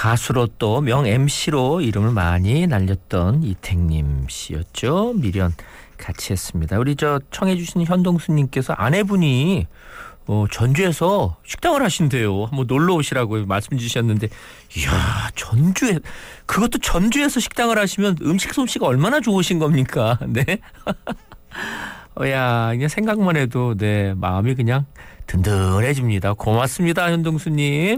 가수로 또 명 MC로 이름을 많이 날렸던 이택님 씨였죠. 미련 같이 했습니다. 우리 청해 주신 현동수님께서 아내분이 전주에서 식당을 하신대요. 한번 놀러 오시라고 말씀 주셨는데, 이야, 그것도 전주에서 식당을 하시면 음식 솜씨가 얼마나 좋으신 겁니까? 네. 야, 그냥 생각만 해도, 네, 마음이 그냥 든든해집니다. 고맙습니다, 현동수님.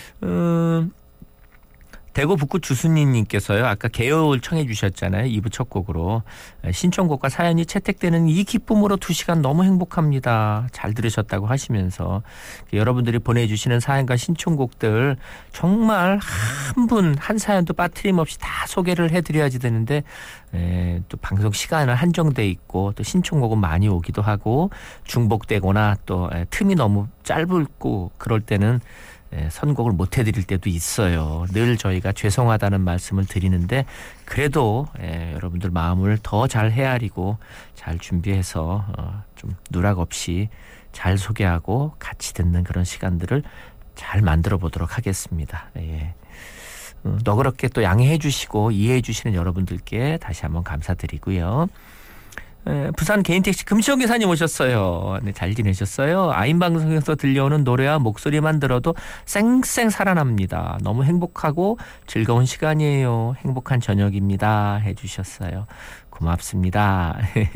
대구 북구 주순이님께서요. 아까 개요를 청해 주셨잖아요. 2부 첫 곡으로. 신청곡과 사연이 채택되는 이 기쁨으로 2시간 너무 행복합니다. 잘 들으셨다고 하시면서 여러분들이 보내주시는 사연과 신청곡들 정말 한 사연도 빠트림없이 다 소개를 해드려야지 되는데 또 방송 시간은 한정돼 있고 또 신청곡은 많이 오기도 하고 중복되거나 또 틈이 너무 짧고 그럴 때는 선곡을 못 해드릴 때도 있어요. 늘 저희가 죄송하다는 말씀을 드리는데 그래도 여러분들 마음을 더 잘 헤아리고 잘 준비해서 좀 누락 없이 잘 소개하고 같이 듣는 그런 시간들을 잘 만들어 보도록 하겠습니다. 너그럽게 또 양해해 주시고 이해해 주시는 여러분들께 다시 한번 감사드리고요. 부산 개인택시 금시영 기사님 오셨어요. 네, 잘 지내셨어요? 아임방송에서 들려오는 노래와 목소리만 들어도 쌩쌩 살아납니다. 너무 행복하고 즐거운 시간이에요. 행복한 저녁입니다. 해주셨어요. 고맙습니다.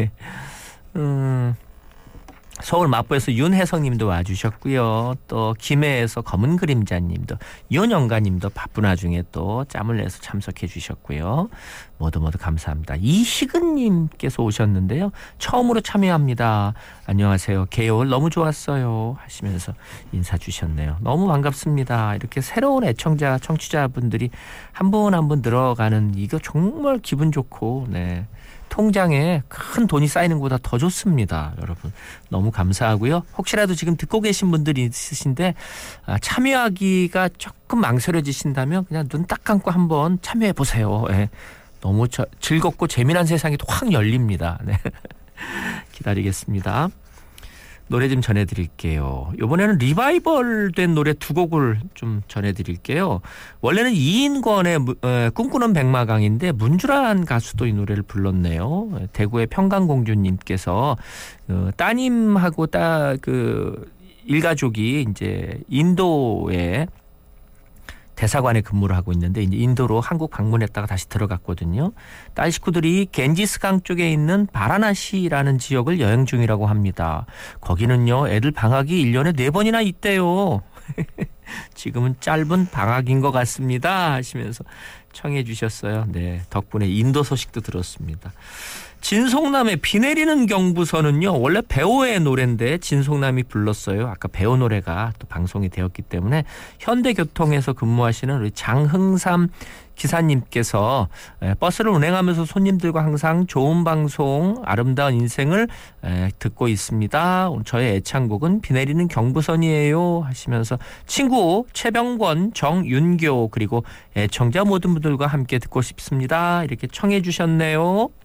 서울 마포에서 윤혜성님도 와주셨고요. 또 김해에서 검은 그림자님도 윤영가님도 바쁜 와중에 또 짬을 내서 참석해 주셨고요. 모두 감사합니다. 이희근님께서 오셨는데요. 처음으로 참여합니다. 안녕하세요. 개요일 너무 좋았어요. 하시면서 인사 주셨네요. 너무 반갑습니다. 이렇게 새로운 애청자 청취자분들이 한 분 한 분 들어가는 이거 정말 기분 좋고 네. 통장에 큰 돈이 쌓이는 것보다 더 좋습니다. 여러분 너무 감사하고요. 혹시라도 지금 듣고 계신 분들이 있으신데 참여하기가 조금 망설여지신다면 그냥 눈 딱 감고 한번 참여해 보세요. 네. 너무 즐겁고 재미난 세상이 확 열립니다. 네. 기다리겠습니다. 노래 좀 전해드릴게요. 이번에는 리바이벌된 노래 2곡을 좀 전해드릴게요. 원래는 이인권의 꿈꾸는 백마강인데 문주란 가수도 이 노래를 불렀네요. 대구의 평강공주님께서 따님하고 일가족이 이제 인도에 대사관에 근무를 하고 있는데 이제 인도로 한국 방문했다가 다시 들어갔거든요. 딸 식구들이 겐지스강 쪽에 있는 바라나시라는 지역을 여행 중이라고 합니다. 거기는요. 애들 방학이 1년에 4번이나 있대요. 지금은 짧은 방학인 것 같습니다. 하시면서 청해 주셨어요. 네, 덕분에 인도 소식도 들었습니다. 진송남의 비 내리는 경부선은요. 원래 배우의 노래인데 진송남이 불렀어요. 아까 배우 노래가 또 방송이 되었기 때문에 현대교통에서 근무하시는 우리 장흥삼 기사님께서 버스를 운행하면서 손님들과 항상 좋은 방송 아름다운 인생을 듣고 있습니다. 저의 애창곡은 비 내리는 경부선이에요 하시면서 친구 최병권 정윤교 그리고 애청자 모든 분들과 함께 듣고 싶습니다. 이렇게 청해 주셨네요.